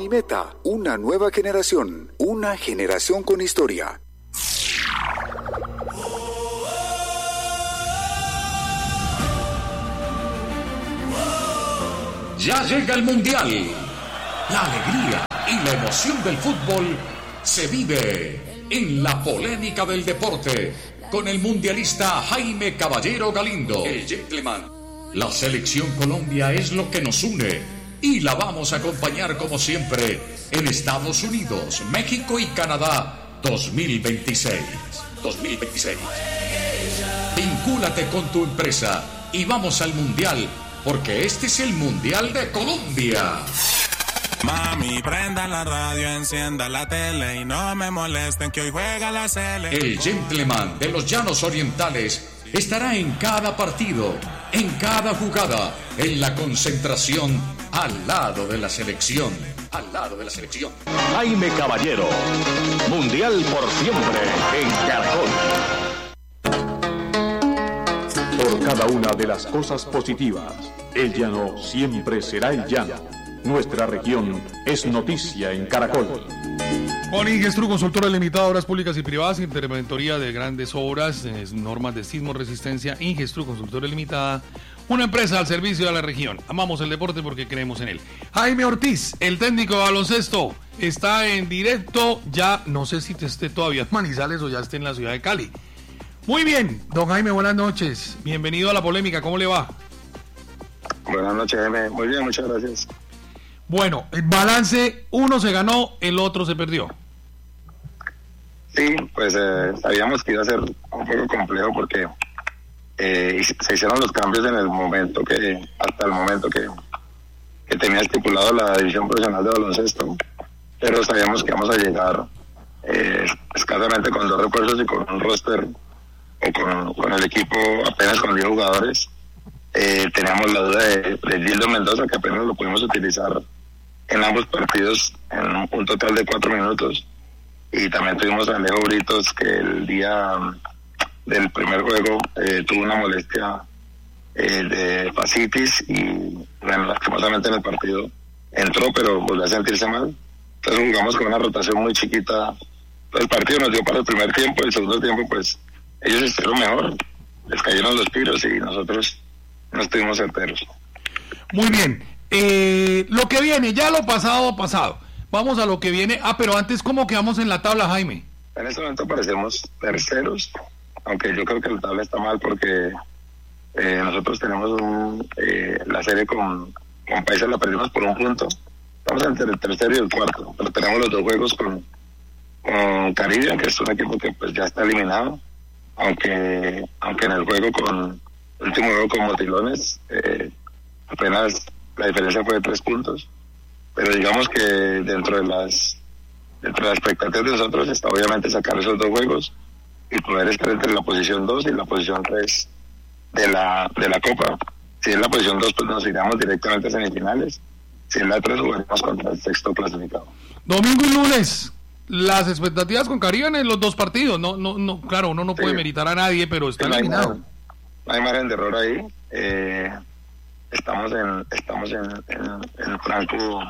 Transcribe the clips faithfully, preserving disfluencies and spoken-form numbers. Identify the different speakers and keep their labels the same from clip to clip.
Speaker 1: Unimeta, una nueva generación, una generación con historia.
Speaker 2: Ya llega el Mundial. La alegría y la emoción del fútbol se vive en la polémica del deporte con el mundialista Jaime Caballero Galindo, el gentleman. La selección Colombia es lo que nos une y la vamos a acompañar como siempre en Estados Unidos, México y Canadá dos mil veintiséis. dos mil veintiséis. Vincúlate con tu empresa y vamos al Mundial, porque este es el Mundial de Colombia.
Speaker 3: Mami, prenda la radio, encienda la tele y no me molesten que hoy juega la Sele.
Speaker 2: El gentleman de los Llanos Orientales estará en cada partido, en cada jugada, en la concentración, al lado de la selección, al lado de la selección.
Speaker 4: Jaime Caballero, Mundial por siempre en Caracol. Por cada una de las cosas positivas, el llano siempre será el llano. Nuestra región es noticia en Caracol.
Speaker 5: Con Ingestru, consultora limitada, obras públicas y privadas, interventoría de grandes obras, eh, normas de sismo resistencia. Ingestru, consultora limitada, una empresa al servicio de la región. Amamos el deporte porque creemos en él. Jaime Ortiz, el técnico de baloncesto, está en directo. Ya no sé si te esté todavía en Manizales o ya esté en la ciudad de Cali. Muy bien, don Jaime, buenas noches. Bienvenido a la polémica. ¿Cómo le va?
Speaker 6: Buenas noches, Jaime. Muy bien, muchas gracias.
Speaker 5: Bueno, el balance, uno se ganó, el otro se perdió.
Speaker 6: Sí, pues eh, sabíamos que iba a ser un poco complejo porque eh, se hicieron los cambios en el momento que, hasta el momento que, que tenía estipulado la división profesional de baloncesto, pero sabíamos que íbamos a llegar eh, escasamente con dos refuerzos y con un roster o con, con el equipo apenas con diez jugadores. Eh, teníamos la duda de, de Gildo Mendoza, que apenas lo pudimos utilizar en ambos partidos en un, un total de cuatro minutos, y también tuvimos a Alejo Britos, que el día del primer juego eh, tuvo una molestia eh, de fascitis y bueno, lastimosamente en el partido entró, pero volvió a sentirse mal. Entonces jugamos con una rotación muy chiquita. El partido nos dio para el primer tiempo, el segundo tiempo pues ellos estuvieron mejor, les cayeron los tiros y nosotros no estuvimos certeros.
Speaker 5: Muy bien. Eh, lo que viene, ya lo pasado, pasado. Vamos a lo que viene. Ah, pero antes, ¿cómo quedamos en la tabla, Jaime?
Speaker 6: En este momento parecemos terceros, aunque yo creo que la tabla está mal porque eh, nosotros tenemos un, eh, la serie con, con Paisa la perdimos por un punto. Estamos entre el tercero y el cuarto, pero tenemos los dos juegos con, con Caribe, que es un equipo que pues ya está eliminado, aunque aunque en el juego con el último juego con Motilones eh, apenas la diferencia fue de tres puntos, pero digamos que dentro de las dentro de las expectativas de nosotros está obviamente sacar esos dos juegos y poder estar entre la posición dos y la posición tres de la de la Copa. Si es la posición dos, pues nos iremos directamente a semifinales. Si es la tres, jugaremos contra el sexto clasificado.
Speaker 5: Domingo y lunes, las expectativas con Caribe en los dos partidos. No, no, no, claro, uno no sí. puede meritar a nadie, pero está
Speaker 6: sí,
Speaker 5: eliminado.
Speaker 6: No hay margen de error ahí. Eh, estamos en estamos en, en, en franco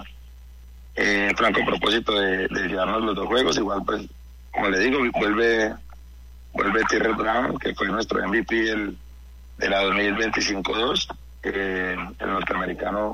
Speaker 6: eh, franco propósito de, de llevarnos los dos juegos. Igual pues como le digo, vuelve vuelve Tyrell Brown, que fue nuestro M V P el, de la dos mil veinticinco dos, eh, el norteamericano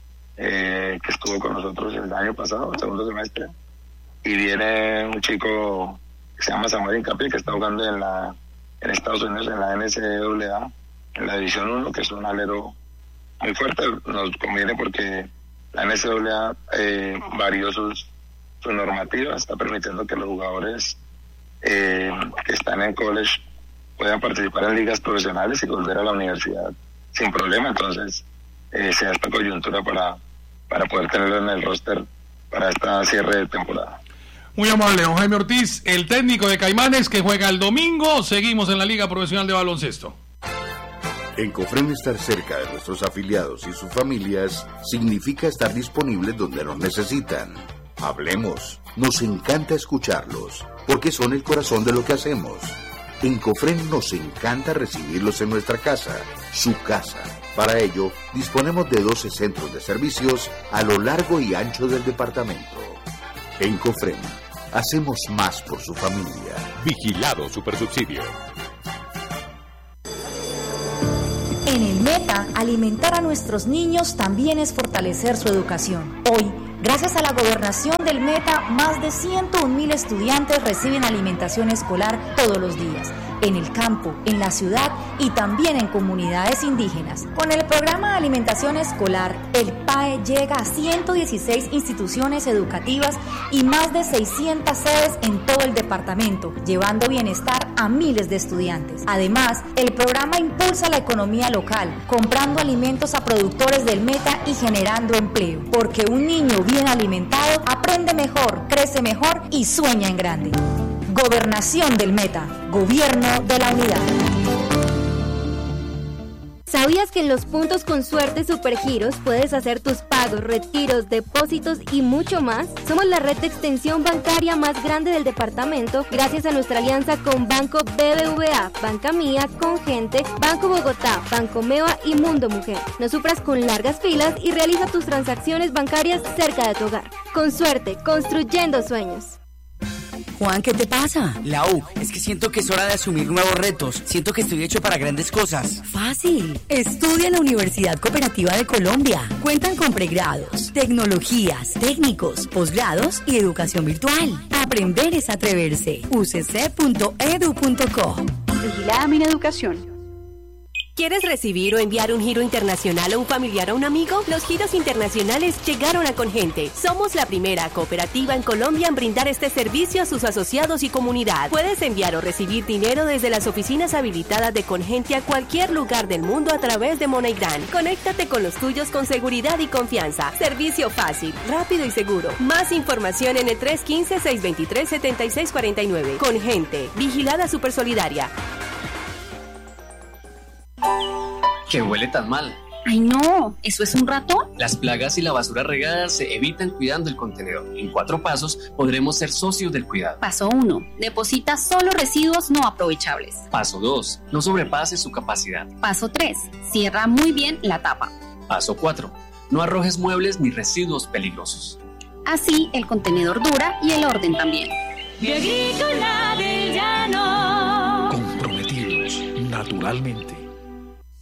Speaker 6: eh, que estuvo con nosotros el año pasado, el segundo semestre, y viene un chico que se llama Samuel Incapié, que está jugando en la en Estados Unidos en la N C A A, en la división uno, que es un alero muy fuerte. Nos conviene porque la N C A A eh, varió sus, su normativa, está permitiendo que los jugadores eh, que están en college puedan participar en ligas profesionales y volver a la universidad sin problema. Entonces eh, se da esta coyuntura para, para poder tenerlo en el roster para esta cierre de temporada.
Speaker 5: Muy amable, don Jaime Ortiz, el técnico de Caimanes, que juega el domingo. Seguimos en la Liga Profesional de Baloncesto.
Speaker 7: En Cofren, estar cerca de nuestros afiliados y sus familias significa estar disponibles donde nos necesitan. Hablemos, nos encanta escucharlos, porque son el corazón de lo que hacemos. En Cofren nos encanta recibirlos en nuestra casa, su casa. Para ello, disponemos de doce centros de servicios a lo largo y ancho del departamento. En Cofrem, hacemos más por su familia.
Speaker 8: Vigilado Supersubsidio.
Speaker 9: En el Meta, alimentar a nuestros niños también es fortalecer su educación. Hoy, gracias a la gobernación del Meta, más de ciento un mil estudiantes reciben alimentación escolar todos los días, en el campo, en la ciudad y también en comunidades indígenas. Con el programa de alimentación escolar, el P A E llega a ciento dieciséis instituciones educativas y más de seiscientas sedes en todo el departamento, llevando bienestar a miles de estudiantes. Además, el programa impulsa la economía local, comprando alimentos a productores del Meta y generando empleo, porque un niño bien alimentado aprende mejor, crece mejor y sueña en grande. Gobernación del Meta, Gobierno de la Unidad.
Speaker 10: ¿Sabías que en los puntos con suerte Supergiros puedes hacer tus pagos, retiros, depósitos y mucho más? Somos la red de extensión bancaria más grande del departamento gracias a nuestra alianza con Banco B B V A, Banca Mía, Congente, Banco Bogotá, Banco Meva y Mundo Mujer. No sufras con largas filas y realiza tus transacciones bancarias cerca de tu hogar. Con suerte, construyendo sueños.
Speaker 11: Juan, ¿qué te pasa? Lau, es que siento que es hora de asumir nuevos retos. Siento que estoy hecho para grandes cosas.
Speaker 12: Fácil. Estudia en la Universidad Cooperativa de Colombia. Cuentan con pregrados, tecnologías, técnicos, posgrados y educación virtual. Aprender es atreverse. u c c punto e d u punto co.
Speaker 13: Vigilada Mineducación.
Speaker 14: ¿Quieres recibir o enviar un giro internacional a un familiar o un amigo? Los giros internacionales llegaron a Congente. Somos la primera cooperativa en Colombia en brindar este servicio a sus asociados y comunidad. Puedes enviar o recibir dinero desde las oficinas habilitadas de Congente a cualquier lugar del mundo a través de MoneyGram. Conéctate con los tuyos con seguridad y confianza. Servicio fácil, rápido y seguro. Más información en el tres uno cinco, seis dos tres, siete seis cuatro nueve. Congente, vigilada Supersolidaria.
Speaker 15: ¿Qué huele tan mal?
Speaker 13: ¡Ay no! ¿Eso es un ratón?
Speaker 15: Las plagas y la basura regada se evitan cuidando el contenedor. En cuatro pasos podremos ser socios del cuidado.
Speaker 13: Paso uno. Deposita solo residuos no aprovechables.
Speaker 15: Paso dos. No sobrepase su capacidad.
Speaker 13: Paso tres. Cierra muy bien la tapa.
Speaker 15: Paso cuatro. No arrojes muebles ni residuos peligrosos.
Speaker 13: Así el contenedor dura y el orden también.
Speaker 16: Agrícola del Llano.
Speaker 2: Comprometidos naturalmente.